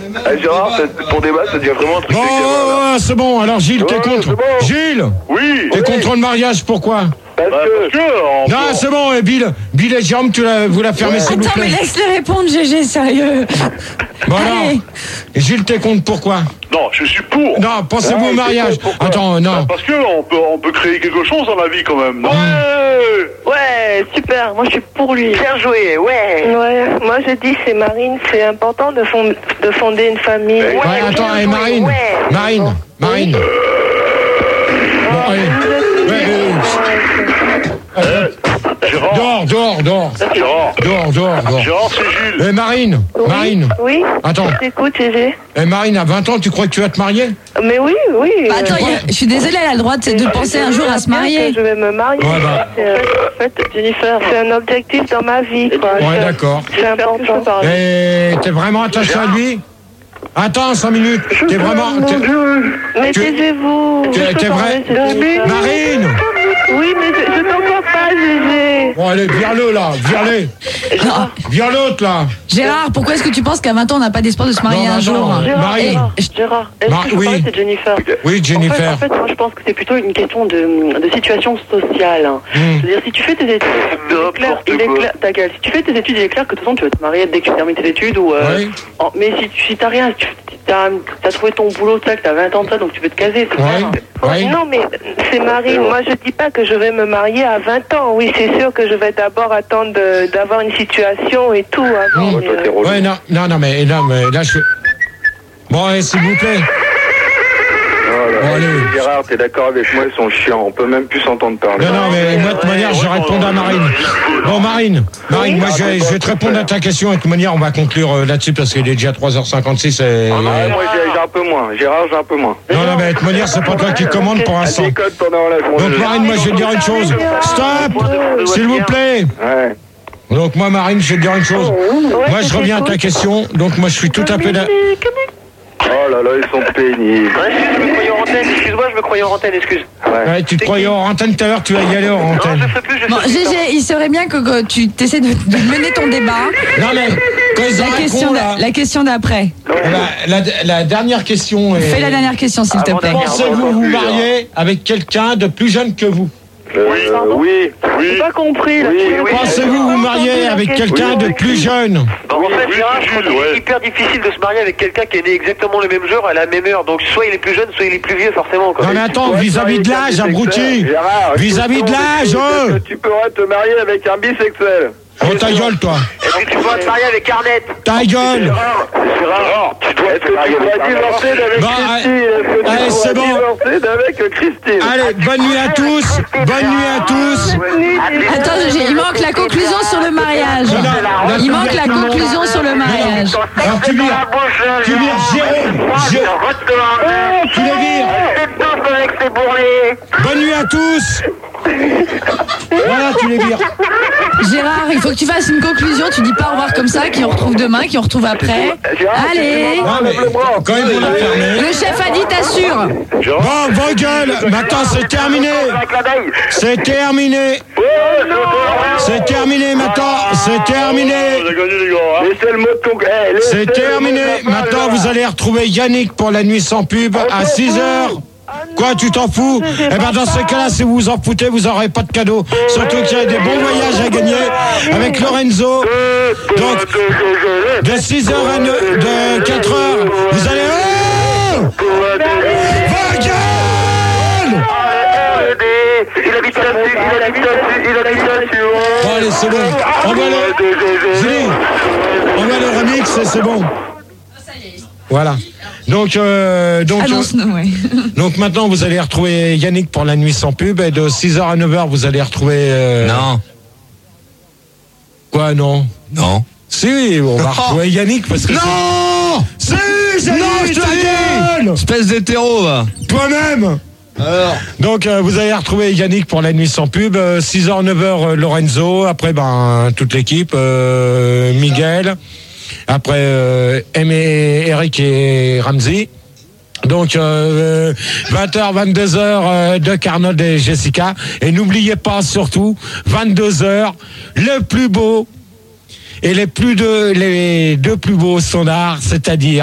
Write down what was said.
Gérard, pour débat, ça devient vraiment un truc. Bon, c'est bon. Alors Gilles, t'es contre. Bon. Gilles, Oui. t'es contre le mariage, pourquoi? Parce que. Non, c'est bon, et Bill et Jérôme, vous la fermez, s'il vous Attends, mais plaît. laisse-les répondre, GG, sérieux. Bon, alors, Allez. et Gilles, t'es contre, pourquoi? Non, je suis pour. Non, pensez-vous au mariage. Attends, non. Parce que on peut créer quelque chose dans la vie quand même. Non. Ouais, super, moi je suis pour lui. Bien joué, ouais. Ouais, moi je dis c'est Marine, c'est important de fonder une famille. Ouais, attends, et Marine. Marine. Bon, allez. Gérard. Dehors. Gérard, c'est Jules. Et Marine. Oui. Attends. Je t'écoute, GG. Et Marine, à 20 ans, tu crois que tu vas te marier? Mais oui. Bah, attends, je suis désolée, elle a le droit de penser un jour à se marier. Je vais me marier. Ouais, bah. En fait, Jennifer, c'est un objectif dans ma vie, quoi. Ouais, d'accord. C'est important. Et t'es vraiment attaché à lui? Attends, 5 minutes. T'es vraiment... Mais taisez-vous. T'es vrai? Marine! Oui, mais je t'entends pas, GG. Bon, allez, vire-le, là. Non. Vire l'autre, là. Gérard, pourquoi est-ce que tu penses qu'à 20 ans, on n'a pas d'espoir de se marier Non, un jour? Marine. Gérard, est-ce que je oui. parle, c'est Jennifer? Oui, Jennifer. En fait, moi, je pense que c'est plutôt une question de situation sociale. C'est-à-dire, si tu fais tes études, il est clair, ta gueule. Si tu fais tes études, il est clair que de toute façon, tu vas te marier dès que tu termines tes études ou. Oui. Mais si t'as rien, t'as trouvé ton boulot, tu sais, que t'as 20 ans de ça, donc tu veux te caser, c'est clair. Oui. Non, mais c'est Marine. Moi, je dis pas que je vais me marier à 20 ans. Oui, c'est sûr que je vais d'abord attendre d'avoir une situation et tout avant. Ouais, non, mais là, je... Bon, allez, s'il vous plaît. Bon, allez. Gérard, t'es d'accord avec moi, ils sont chiants. On peut même plus s'entendre parler. Non, mais moi, de toute manière, je réponds à Marine. Bon, Marine, moi, je vais te répondre à ta question. De toute manière, on va conclure là-dessus parce qu'il est déjà 3h56. Moi, j'ai un peu moins. Gérard, j'ai un peu moins. Non, mais de toute manière, c'est pas toi qui commande pour l'instant. Donc, Marine, moi, je vais te dire une chose. Stop, s'il vous plaît. Ouais. Donc, moi, Marine, je vais te dire une chose. Moi, je reviens à ta question. Donc, moi, je suis tout à fait... Oh là là, ils sont pénibles. Je me croyais en antenne, excuse-moi, je me croyais en antenne, excuse. Ouais, tu te croyais en antenne tout à l'heure, tu vas y aller en antenne. Non, je sais plus, Bon, GG, il serait bien que tu essaies de mener ton débat. Non, mais quand ils arrêteront, là... La question d'après. La dernière question est... Fais la dernière question, s'il te plaît. Pensez-vous vous marier avec quelqu'un de plus jeune que vous? Oui. J'ai pas compris. Pensez-vous vous marier avec quelqu'un de plus jeune? En fait, Gérard, je crois que c'est hyper difficile de se marier avec quelqu'un qui est né exactement le même jour à la même heure. Donc, soit il est plus jeune, soit il est plus vieux, forcément. Quoi. Non, mais attends, vis-à-vis de l'âge, abruti. Vis-à-vis de l'âge, Tu pourras te marier avec un bisexuel. Oh, ta gueule, toi. Est-ce que tu pourras te marier avec Arnett? Ta gueule. Gérard, tu dois te marier avec Christine. Allez, c'est bon. Avec Christine. Allez, bonne nuit à tous. Bonne nuit à tous. Attends, il manque la conclusion sur le mariage. Il manque la conclusion sur le mariage. Alors, tu vires Jérôme. Tu les vires. Bonne nuit à tous. Voilà, tu les vires. Gérard, il faut que tu fasses une conclusion. Tu dis pas au revoir comme ça, qui on retrouve demain, qui on retrouve après. Allez. Non, mais quand même, on l'a fermé. Le chef a dit t'assures. Bon, vos gueules. Maintenant, c'est terminé. C'est terminé. C'est terminé maintenant. C'est terminé. C'est terminé. Maintenant, vous allez retrouver Yannick pour la nuit sans pub à 6h. Quoi, tu t'en fous? Eh ben dans ce cas-là, si vous vous en foutez, vous n'aurez pas de cadeau. Surtout qu'il y a des bons voyages à gagner avec Lorenzo. Donc, de 6h à de 4h, vous allez... Oh, va gueule! Bon, allez, c'est bon. Envoie le remix et c'est bon. Voilà. Donc maintenant, vous allez retrouver Yannick pour la nuit sans pub. Et de 6h à 9h, vous allez retrouver... Non. Quoi, non? Non. Si, on va retrouver Yannick parce que... Non. Si, je te dis. Espèce d'hétéro, va. Toi-même. Alors. Donc, vous allez retrouver Yannick pour la nuit sans pub. 6h, 9h, Lorenzo. Après, toute l'équipe. Miguel. Après, Eric et Ramsey. Donc 20h, 22h de Carnot et Jessica. Et n'oubliez pas surtout 22h, le plus beau et les deux plus beaux standards, c'est-à-dire